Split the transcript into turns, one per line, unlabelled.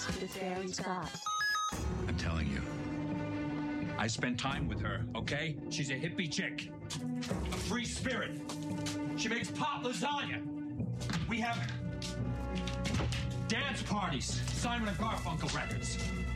Breakfast with Barry Scott.
I'm telling you. I spent time with her, okay? She's a hippie chick. A free spirit. She makes pot lasagna. We have dance parties. Simon and Garfunkel records.